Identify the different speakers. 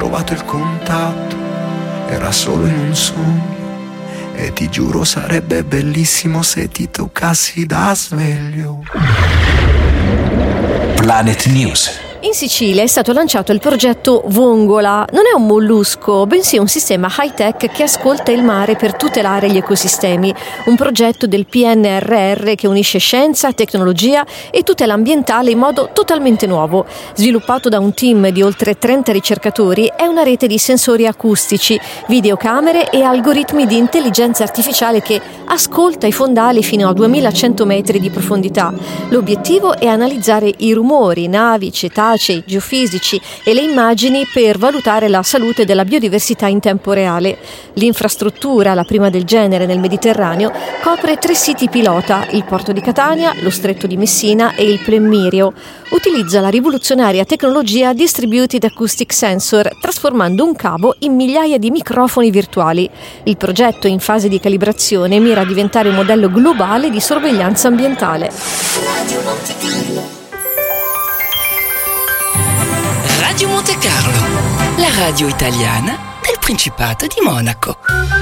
Speaker 1: trovato il contatto, era solo in un sogno. E ti giuro sarebbe bellissimo se ti toccassi da sveglio.
Speaker 2: Planet News.
Speaker 3: In Sicilia è stato lanciato il progetto Vongola. Non è un mollusco, bensì un sistema high-tech che ascolta il mare per tutelare gli ecosistemi. Un progetto del PNRR che unisce scienza, tecnologia e tutela ambientale in modo totalmente nuovo. Sviluppato da un team di oltre 30 ricercatori, è una rete di sensori acustici, videocamere e algoritmi di intelligenza artificiale che ascolta i fondali fino a 2100 metri di profondità. L'obiettivo è analizzare i rumori, navi, cetacei, geofisici e le immagini per valutare la salute della biodiversità in tempo reale. L'infrastruttura, la prima del genere nel Mediterraneo, copre 3 siti pilota: il porto di Catania, lo stretto di Messina e il Plemmirio. Utilizza la rivoluzionaria tecnologia Distributed Acoustic Sensor, trasformando un cavo in migliaia di microfoni virtuali. Il progetto, in fase di calibrazione, mira a diventare un modello globale di sorveglianza ambientale.
Speaker 4: Radio Monte Carlo, la radio italiana del Principato di Monaco.